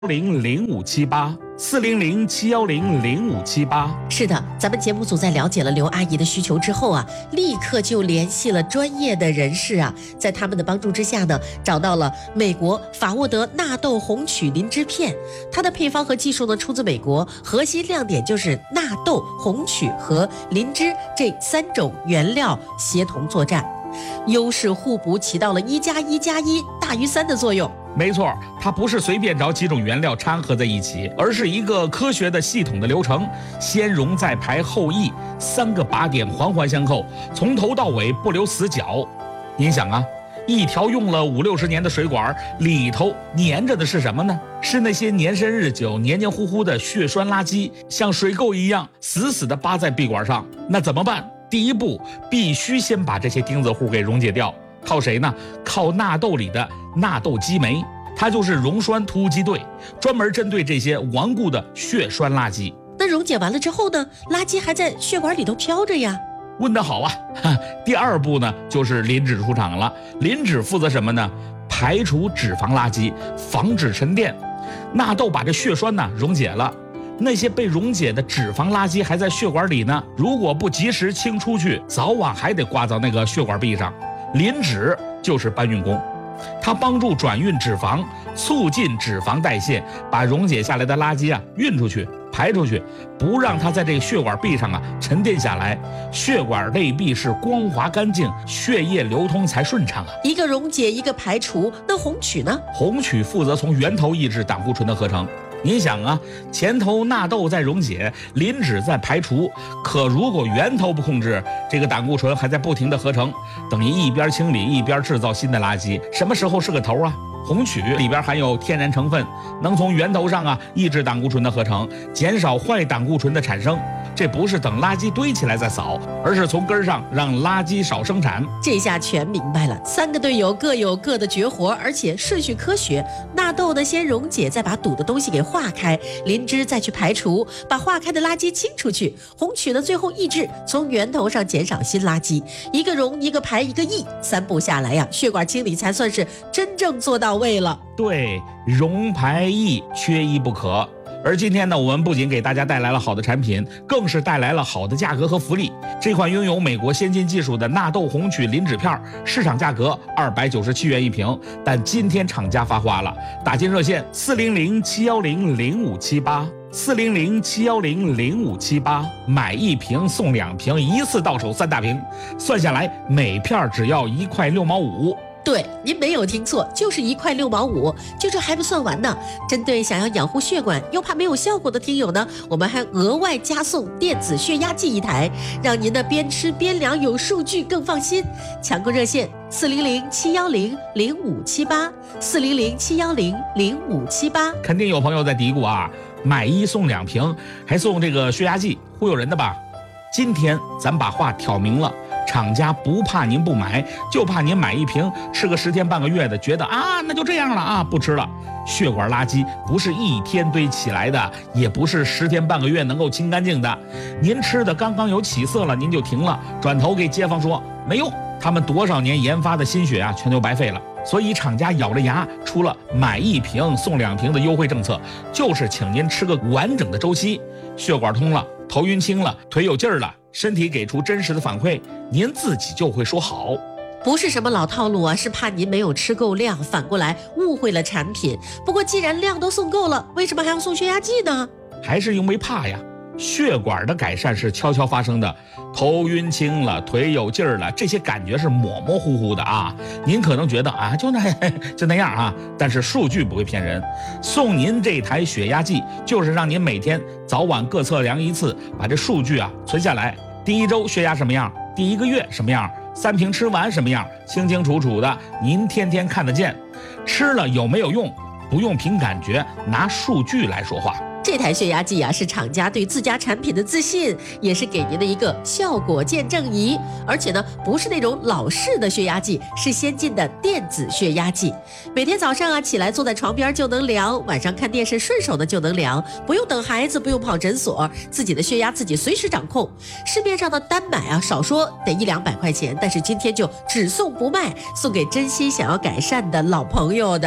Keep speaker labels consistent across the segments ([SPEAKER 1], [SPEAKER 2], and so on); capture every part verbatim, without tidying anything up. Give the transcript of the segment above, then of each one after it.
[SPEAKER 1] 零零五七八四零零七幺零零五七八。
[SPEAKER 2] 是的，咱们节目组在了解了刘阿姨的需求之后啊，立刻就联系了专业的人士啊，在他们的帮助之下呢，找到了美国法沃德纳豆红曲灵芝片，它的配方和技术呢出自美国，核心亮点就是纳豆、红曲和灵芝这三种原料协同作战，优势互补，起到了一加一加一大于三的作用。
[SPEAKER 1] 没错，它不是随便找几种原料掺合在一起，而是一个科学的系统的流程，先溶再排后抑，三个靶点环环相扣，从头到尾不留死角。您想啊，一条用了五六十年的水管里头粘着的是什么呢？是那些年深日久、黏黏糊糊的血栓垃圾，像水垢一样死死地扒在壁管上。那怎么办？第一步，必须先把这些钉子户给溶解掉。靠谁呢？靠纳豆里的纳豆激酶，它就是溶栓突击队，专门针对这些顽固的血栓垃圾。
[SPEAKER 2] 那溶解完了之后呢？垃圾还在血管里头飘着呀。
[SPEAKER 1] 问得好啊！第二步呢，就是磷脂出场了。磷脂负责什么呢？排除脂肪垃圾，防止沉淀。纳豆把这血栓呢溶解了，那些被溶解的脂肪垃圾还在血管里呢，如果不及时清出去，早晚还得挂到那个血管壁上。磷脂就是搬运工，它帮助转运脂肪，促进脂肪代谢，把溶解下来的垃圾啊运出去、排出去，不让它在这个血管壁上啊沉淀下来。血管内壁是光滑干净，血液流通才顺畅啊。
[SPEAKER 2] 一个溶解，一个排除，那红曲呢？
[SPEAKER 1] 红曲负责从源头抑制胆固醇的合成。您想啊，前头纳豆在溶解，磷脂在排除，可如果源头不控制，这个胆固醇还在不停的合成，等于一边清理一边制造新的垃圾，什么时候是个头啊？红曲里边含有天然成分，能从源头上啊抑制胆固醇的合成，减少坏胆固醇的产生。这不是等垃圾堆起来再扫，而是从根上让垃圾少生产。
[SPEAKER 2] 这下全明白了，三个队友各有各的绝活，而且顺序科学。纳豆呢先溶解，再把堵的东西给化开；磷脂再去排除，把化开的垃圾清出去；红曲呢最后抑制，从源头上减少新垃圾。一个溶，一个排，一个抑，三步下来呀，血管清理才算是真正做到位了。
[SPEAKER 1] 对，溶排抑缺一不可。而今天呢，我们不仅给大家带来了好的产品，更是带来了好的价格和福利。这款拥有美国先进技术的纳豆红曲磷脂片，市场价格二百九十七元一瓶，但今天厂家发话了，打进热线四零零七幺零零五七八四零零七幺零零五七八，买一瓶送两瓶，一次到手三大瓶，算下来每片只要一块六毛五。
[SPEAKER 2] 对，您没有听错，就是一块六毛五。就这还不算完呢，针对想要养护血管又怕没有效果的听友呢，我们还额外加送电子血压计一台，让您的边吃边量有数据更放心。抢购热线四零零七幺零零五七八四零零七幺零零五七八。
[SPEAKER 1] 肯定有朋友在嘀咕啊，买一送两瓶，还送这个血压计，忽悠人的吧？今天咱把话挑明了。厂家不怕您不买，就怕您买一瓶吃个十天半个月的，觉得啊那就这样了啊，不吃了。血管垃圾不是一天堆起来的，也不是十天半个月能够清干净的。您吃的刚刚有起色了，您就停了，转头给街坊说没用，他们多少年研发的心血啊，全都白费了。所以厂家咬着牙出了买一瓶送两瓶的优惠政策，就是请您吃个完整的周期。血管通了，头晕轻了，腿有劲儿了，身体给出真实的反馈，您自己就会说好。
[SPEAKER 2] 不是什么老套路啊，是怕您没有吃够量，反过来误会了产品。不过既然量都送够了，为什么还要送血压计呢？
[SPEAKER 1] 还是因为怕呀。血管的改善是悄悄发生的，头晕轻了，腿有劲儿了，这些感觉是模模糊糊的啊。您可能觉得啊，就那就那样啊，但是数据不会骗人。送您这台血压计，就是让您每天早晚各测量一次，把这数据啊存下来。第一周血压什么样，第一个月什么样，三瓶吃完什么样，清清楚楚的，您天天看得见。吃了有没有用，不用凭感觉，拿数据来说话。
[SPEAKER 2] 这台血压计啊，是厂家对自家产品的自信，也是给您的一个效果见证仪。而且呢，不是那种老式的血压计，是先进的电子血压计。每天早上啊起来坐在床边就能量，晚上看电视顺手的就能量，不用等孩子，不用跑诊所，自己的血压自己随时掌控。市面上的单买啊，少说得一两百块钱，但是今天就只送不卖，送给真心想要改善的老朋友的。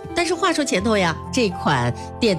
[SPEAKER 2] 但是话说前头呀，这款电